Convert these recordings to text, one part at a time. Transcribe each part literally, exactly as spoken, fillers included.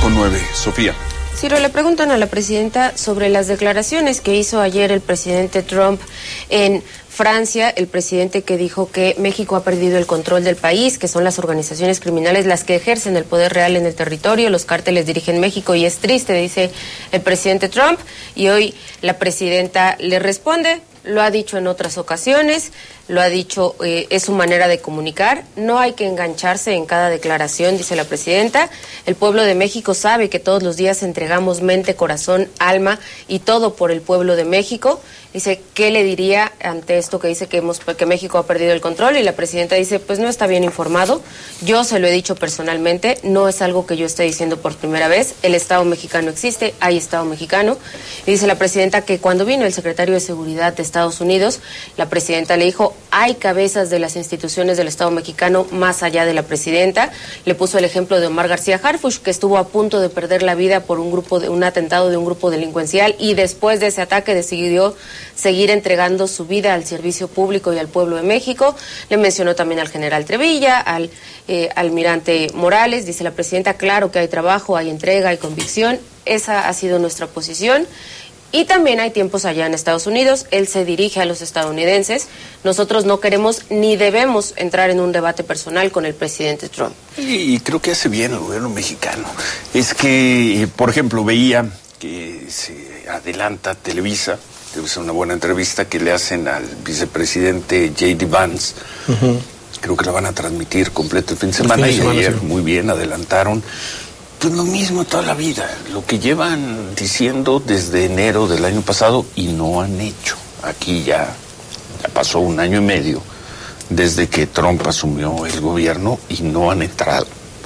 con nueve. Sofía. Ciro, le preguntan a la presidenta sobre las declaraciones que hizo ayer el presidente Trump en Francia, el presidente que dijo que México ha perdido el control del país, que son las organizaciones criminales las que ejercen el poder real en el territorio, los cárteles dirigen México y es triste, dice el presidente Trump, y hoy la presidenta le responde. Lo ha dicho en otras ocasiones, lo ha dicho, eh, es su manera de comunicar. No hay que engancharse en cada declaración, dice la presidenta. El pueblo de México sabe que todos los días entregamos mente, corazón, alma y todo por el pueblo de México. Dice, ¿qué le diría ante esto que dice que, hemos, que México ha perdido el control? Y la presidenta dice, pues no está bien informado. Yo se lo he dicho personalmente, no es algo que yo esté diciendo por primera vez. El Estado mexicano existe, hay Estado mexicano. Y dice la presidenta que cuando vino el secretario de Seguridad de Estados Unidos, la presidenta le dijo, hay cabezas de las instituciones del Estado mexicano más allá de la presidenta. Le puso el ejemplo de Omar García Harfuch, que estuvo a punto de perder la vida por un grupo de un atentado de un grupo delincuencial y después de ese ataque decidió seguir entregando su vida al servicio público y al pueblo de México. Le mencionó también al general Trevilla, al eh, almirante Morales. Dice la presidenta, claro que hay trabajo, hay entrega, hay convicción. Esa ha sido nuestra posición. Y también hay tiempos allá en Estados Unidos, él se dirige a los estadounidenses. Nosotros no queremos ni debemos entrar en un debate personal con el presidente Trump. Y, y creo que hace bien el gobierno mexicano. Es que, por ejemplo, veía que se adelanta Televisa, debe ser una buena entrevista que le hacen al vicepresidente J D Vance. Uh-huh. Creo que la van a transmitir completo el fin de semana, fin de semana y ayer, sí. Muy bien, adelantaron. Pues lo mismo toda la vida, lo que llevan diciendo desde enero del año pasado y no han hecho. Aquí ya, ya pasó un año y medio desde que Trump asumió el gobierno y no han entrado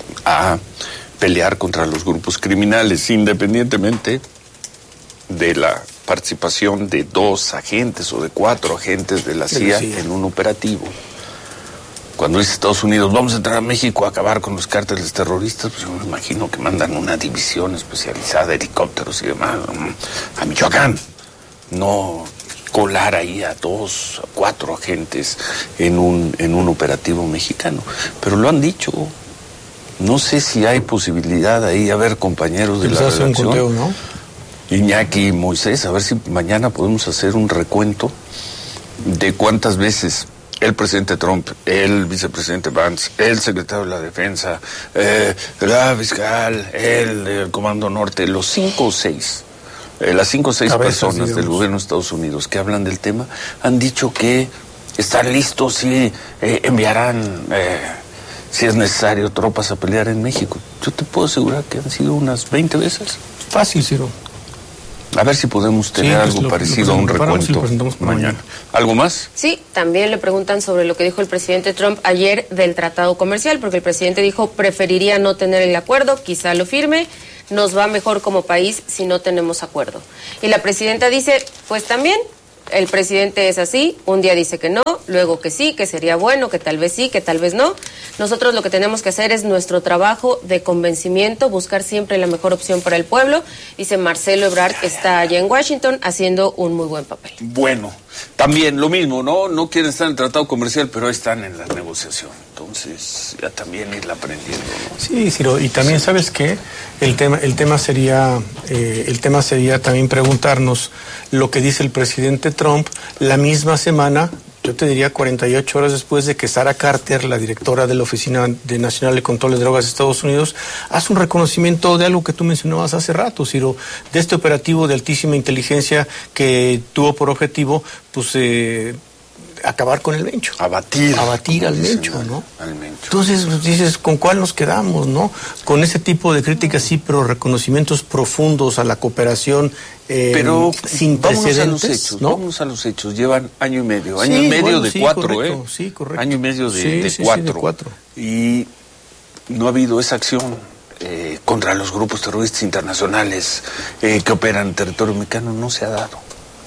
a pelear contra los grupos criminales, independientemente de la participación de dos agentes o de cuatro agentes de la C I A en un operativo. Cuando dice Estados Unidos, vamos a entrar a México a acabar con los cárteles terroristas, pues yo me imagino que mandan una división especializada de helicópteros y demás a Michoacán. No colar ahí a dos, a cuatro agentes en un, en un operativo mexicano. Pero lo han dicho. No sé si hay posibilidad ahí, a ver, compañeros de la redacción, un conteo, ¿no? Iñaki y Moisés, a ver si mañana podemos hacer un recuento de cuántas veces el presidente Trump, el vicepresidente Vance, el secretario de la Defensa, eh, la fiscal, el, el Comando Norte, los cinco o seis, eh, las cinco o seis Cabezas, personas digamos. Del gobierno de Estados Unidos que hablan del tema, han dicho que están listos y eh, enviarán, eh, si es necesario, tropas a pelear en México. Yo te puedo asegurar que han sido unas veinte veces. Fácil, Ciro. A ver si podemos tener sí, pues algo lo, parecido lo a un recuento mañana. mañana. ¿Algo más? Sí, también le preguntan sobre lo que dijo el presidente Trump ayer del tratado comercial, porque el presidente dijo preferiría no tener el acuerdo, quizá lo firme, nos va mejor como país si no tenemos acuerdo. Y la presidenta dice, pues también, el presidente es así, un día dice que no, luego que sí, que sería bueno, que tal vez sí, que tal vez no. Nosotros lo que tenemos que hacer es nuestro trabajo de convencimiento, buscar siempre la mejor opción para el pueblo. Dice Marcelo Ebrard, está allá en Washington haciendo un muy buen papel. Bueno, también lo mismo, ¿no? No quieren estar en el tratado comercial, pero ahí están en la negociación. Entonces, ya también irla aprendiendo, ¿no? Sí, Ciro, y también, sí. ¿Sabes qué? El tema, el tema sería, eh, el tema sería también preguntarnos lo que dice el presidente Trump la misma semana, yo te diría cuarenta y ocho horas después de que Sarah Carter, la directora de la Oficina de Nacional de Control de Drogas de Estados Unidos, hace un reconocimiento de algo que tú mencionabas hace rato, Ciro, de este operativo de altísima inteligencia que tuvo por objetivo, pues, eh, acabar con el mencho. Abatir. Abatir al mencho, al, ¿no? Al mencho. Entonces, pues, dices, ¿con cuál nos quedamos, no? Con ese tipo de críticas, sí, pero reconocimientos profundos a la cooperación eh, pero sin precedentes, a los hechos, ¿no? Vamos a los hechos. Llevan año y medio. Año sí, y medio bueno, de sí, cuatro, correcto, ¿eh? Sí, correcto. Año y medio de, sí, de, sí, cuatro. Sí, de cuatro. Y no ha habido esa acción eh, contra los grupos terroristas internacionales eh, que operan en territorio mexicano. No se ha dado.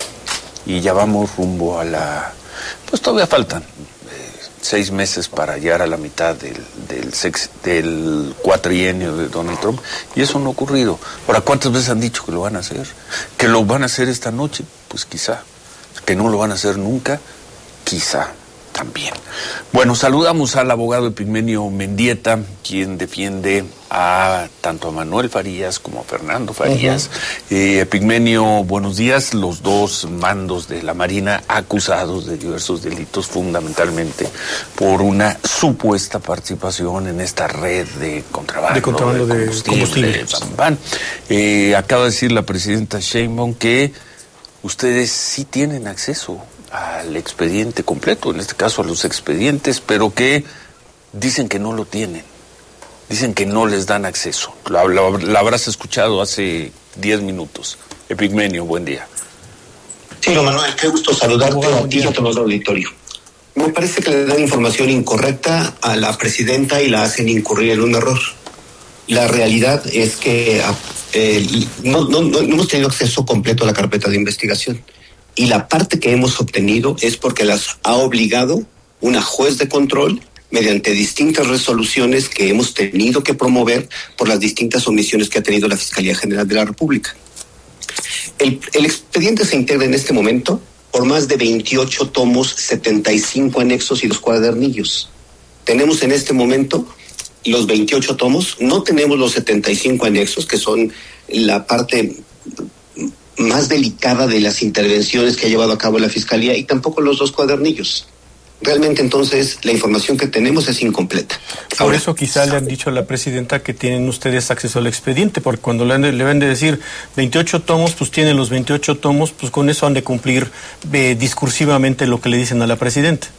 Y ya vamos rumbo a la... Pues todavía faltan eh, seis meses para llegar a la mitad del, del, sex, del cuatrienio de Donald Trump, y eso no ha ocurrido. Ahora, ¿cuántas veces han dicho que lo van a hacer? ¿Que lo van a hacer esta noche? Pues quizá. ¿Que no lo van a hacer nunca? Quizá. también. Bueno, saludamos al abogado Epigmenio Mendieta, quien defiende a tanto a Manuel Farías como a Fernando Farías. Uh-huh. eh, Epigmenio, buenos días. Los dos mandos de la Marina acusados de diversos delitos, fundamentalmente por una supuesta participación en esta red de contrabando de, contrabando de combustible. De combustible. Eh, acaba de decir la presidenta Sheinbaum que ustedes sí tienen acceso al expediente completo, en este caso a los expedientes, pero que dicen que no lo tienen, dicen que no les dan acceso. La, la, la habrás escuchado hace diez minutos. Epigmenio, buen día. Sí, Manuel, qué gusto saludarte a ti y a todo el auditorio. Me parece que le dan información incorrecta a la presidenta y la hacen incurrir en un error. La realidad es que eh, no, no, no hemos tenido acceso completo a la carpeta de investigación. Y la parte que hemos obtenido es porque las ha obligado una juez de control mediante distintas resoluciones que hemos tenido que promover por las distintas omisiones que ha tenido la Fiscalía General de la República. El, el expediente se integra en este momento por más de veintiocho tomos, setenta y cinco anexos y dos cuadernillos. Tenemos en este momento los veintiocho tomos, no tenemos los setenta y cinco anexos, que son la parte más delicada de las intervenciones que ha llevado a cabo la Fiscalía, y tampoco los dos cuadernillos. Realmente, entonces, la información que tenemos es incompleta. Por Ahora, eso quizá le han dicho a la presidenta que tienen ustedes acceso al expediente, porque cuando le, han de, le van de decir veintiocho tomos, pues tienen los veintiocho tomos, pues con eso han de cumplir eh, discursivamente lo que le dicen a la presidenta.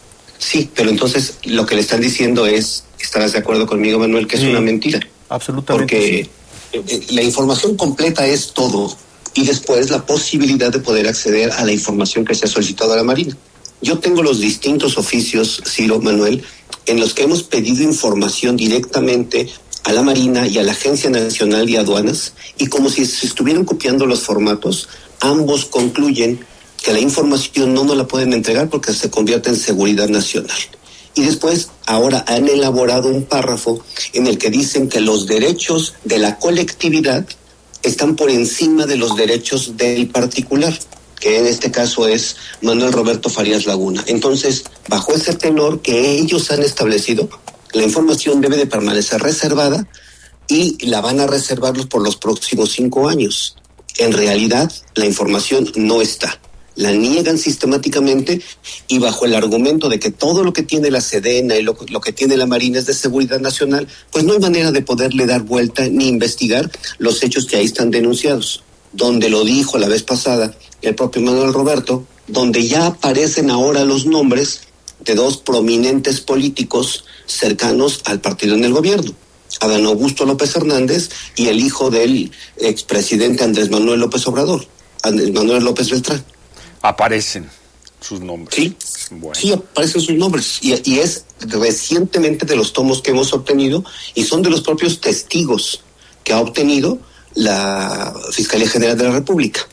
Sí, pero entonces lo que le están diciendo es, estarás de acuerdo conmigo, Manuel, que es sí, una mentira. Absolutamente. Porque sí. La información completa es todo, y después la posibilidad de poder acceder a la información que se ha solicitado a la Marina. Yo tengo los distintos oficios, Ciro, Manuel, en los que hemos pedido información directamente a la Marina y a la Agencia Nacional de Aduanas, y como si se estuvieran copiando los formatos, ambos concluyen que la información no nos la pueden entregar porque se convierte en seguridad nacional. Y después, ahora han elaborado un párrafo en el que dicen que los derechos de la colectividad están por encima de los derechos del particular, que en este caso es Manuel Roberto Farías Laguna. Entonces, bajo ese tenor que ellos han establecido, la información debe de permanecer reservada y la van a reservarlos por los próximos cinco años. En realidad, la información no está. La niegan sistemáticamente y bajo el argumento de que todo lo que tiene la Sedena y lo, lo que tiene la Marina es de seguridad nacional, pues no hay manera de poderle dar vuelta ni investigar los hechos que ahí están denunciados. Donde lo dijo la vez pasada el propio Manuel Roberto, donde ya aparecen ahora los nombres de dos prominentes políticos cercanos al partido en el gobierno, Adán Augusto López Hernández y el hijo del expresidente Andrés Manuel López Obrador, Andrés Manuel López Beltrán. Aparecen sus nombres. Sí, bueno. sí aparecen sus nombres. Y, y es recientemente de los tomos que hemos obtenido y son de los propios testigos que ha obtenido la Fiscalía General de la República.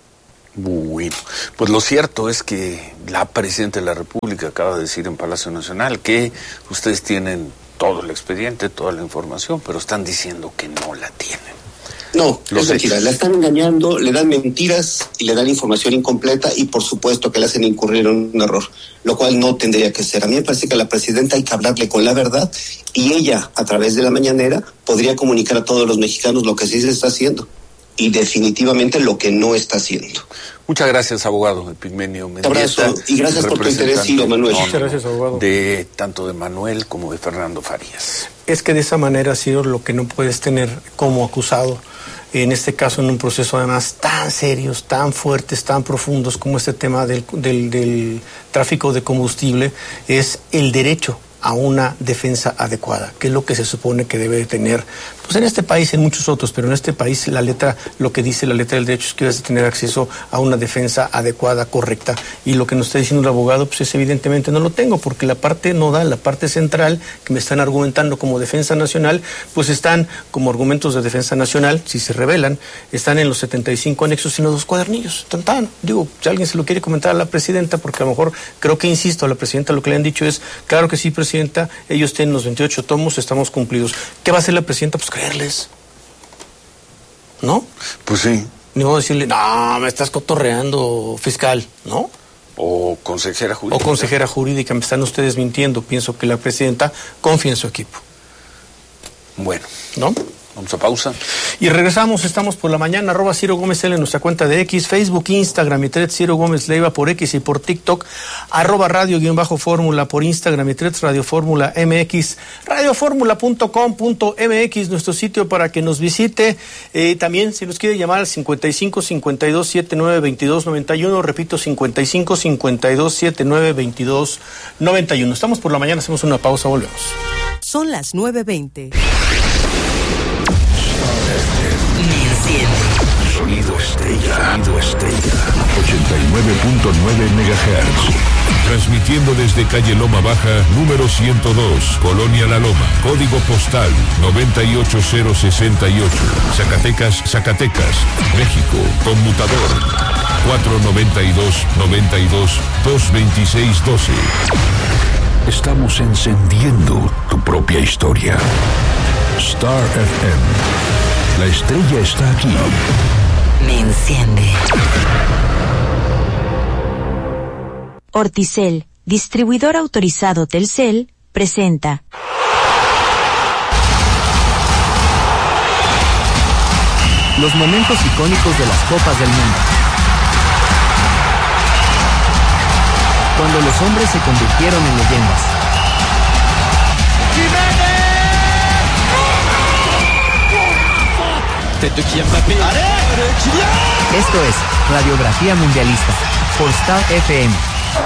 Bueno, pues lo cierto es que la Presidenta de la República acaba de decir en Palacio Nacional que ustedes tienen todo el expediente, toda la información, pero están diciendo que no la tienen. No, es mentira, la están engañando, le dan mentiras y le dan información incompleta y por supuesto que le hacen incurrir en un error, lo cual no tendría que ser. A mí me parece que a la presidenta hay que hablarle con la verdad y ella, a través de la mañanera, podría comunicar a todos los mexicanos lo que sí se está haciendo y definitivamente lo que no está haciendo. Muchas gracias, abogado Epigmenio Mendieta. Un abrazo y gracias por tu interés, Ciro, Manuel. Muchas gracias, abogado. De tanto de Manuel como de Fernando Farías. Es que de esa manera, Ciro, lo que no puedes tener como acusado, en este caso en un proceso además tan serios, tan fuertes, tan profundos como este tema del, del, del tráfico de combustible, es el derecho a una defensa adecuada, que es lo que se supone que debe de tener, pues en este país, en muchos otros, pero en este país la letra, lo que dice la letra del derecho es que debes de tener acceso a una defensa adecuada, correcta, y lo que nos está diciendo el abogado, pues es evidentemente no lo tengo, porque la parte nodal, la parte central, que me están argumentando como defensa nacional, pues están como argumentos de defensa nacional, si se revelan, están en los setenta y cinco anexos y en los dos cuadernillos, tan tan, digo, si alguien se lo quiere comentar a la presidenta, porque a lo mejor, creo que insisto, a la presidenta lo que le han dicho es, claro que sí, presidenta, ellos tienen los veintiocho tomos, estamos cumplidos. ¿Qué va a hacer la presidenta? Pues creerles. ¿No? Pues sí. Ni modo decirle, no, me estás cotorreando, fiscal, ¿no? O consejera jurídica. O consejera jurídica, me están ustedes mintiendo. Pienso que la presidenta confía en su equipo. Bueno, ¿no? Vamos a pausa. Y regresamos, estamos por la mañana, arroba Ciro Gómez L en nuestra cuenta de X, Facebook, Instagram y Threads, Ciro Gómez Leiva por X y por TikTok, arroba radio guión bajo fórmula por Instagram y Threads, Radio Fórmula M X, radioformula punto com punto m x, nuestro sitio para que nos visite. Eh, también, si nos quiere llamar al cincuenta y cinco, cincuenta y dos, setenta y nueve, veintidós noventa y uno, repito, cincuenta y cinco, cincuenta y dos, setenta y nueve, veintidós noventa y uno. Estamos por la mañana, hacemos una pausa, volvemos. Son las nueve veinte. Sonido estrella. Sonido estrella. ochenta y nueve punto nueve megahertz. Transmitiendo desde calle Loma Baja, número ciento dos, Colonia La Loma. Código postal noventa y ocho cero sesenta y ocho. Zacatecas, Zacatecas, México. Conmutador cuatro noventa y dos, noventa y dos, dos veintiséis doce. Estamos encendiendo tu propia historia. Star F M. La estrella está aquí. Me enciende. Orticel, distribuidor autorizado Telcel, presenta. Los momentos icónicos de las Copas del Mundo. Cuando los hombres se convirtieron en leyendas. Esto es Radiografía Mundialista por Star F M.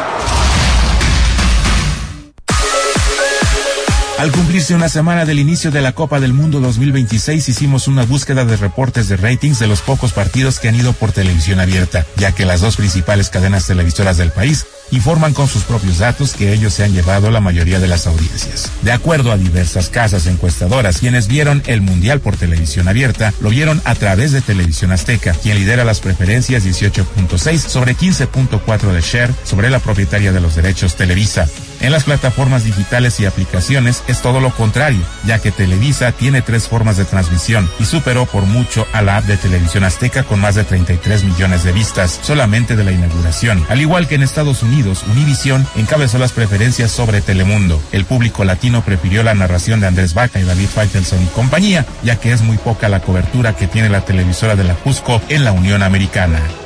Al cumplirse una semana del inicio de la Copa del Mundo dos mil veintiséis, hicimos una búsqueda de reportes de ratings de los pocos partidos que han ido por televisión abierta, ya que las dos principales cadenas televisoras del país informan con sus propios datos que ellos se han llevado la mayoría de las audiencias. De acuerdo a diversas casas encuestadoras, quienes vieron el Mundial por televisión abierta, lo vieron a través de Televisión Azteca, quien lidera las preferencias dieciocho punto seis sobre quince punto cuatro de share sobre la propietaria de los derechos Televisa. En las plataformas digitales y aplicaciones es todo lo contrario, ya que Televisa tiene tres formas de transmisión y superó por mucho a la app de Televisión Azteca con más de treinta y tres millones de vistas solamente de la inauguración. Al igual que en Estados Unidos, Univisión encabezó las preferencias sobre Telemundo. El público latino prefirió la narración de Andrés Vaca y David Faitelson y compañía, ya que es muy poca la cobertura que tiene la televisora de la Cusco en la Unión Americana.